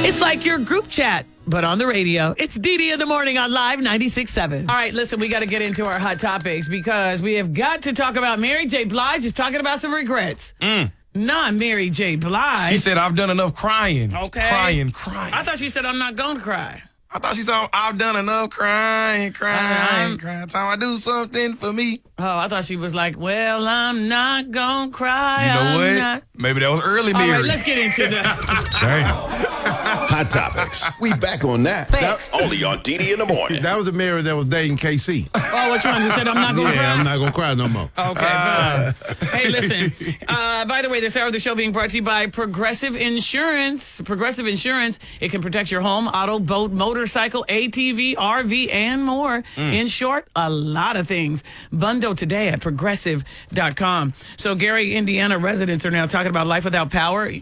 It's like your group chat, but on the radio. It's Dee in the morning on Live 96.7. All right, listen, we got to get into our hot topics because we have got to talk about Mary J. Blige is talking about some regrets. Not Mary J. Blige. She said, I've done enough crying. Okay. Crying. I thought she said, I'm not going to cry. I thought she said, I've done enough crying. Time I do something for me. Oh, I thought she was like, well, I'm not going to cry. You know I'm what? not. Maybe that was early Mary. All right, let's get into the... Hot topics. We back on that. Only on Dee in the morning. That was the Mary that was dating KC. Oh, which one? Who said I'm not going to cry? Yeah, I'm not going to cry no more. Okay, fine. Hey, listen. By the way, this hour of the show being brought to you by Progressive Insurance. Progressive Insurance, it can protect your home, auto, boat, motorcycle, ATV, RV, and more. In short, a lot of things. Bundle today at progressive.com. So, Gary, Indiana residents are now talking about life without power.